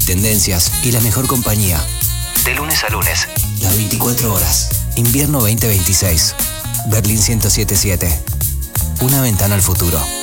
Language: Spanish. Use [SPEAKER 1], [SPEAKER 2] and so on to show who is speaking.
[SPEAKER 1] tendencias y la mejor compañía. De lunes a lunes, las 24 horas. Invierno 2026. Berlín 1077. Una ventana al futuro.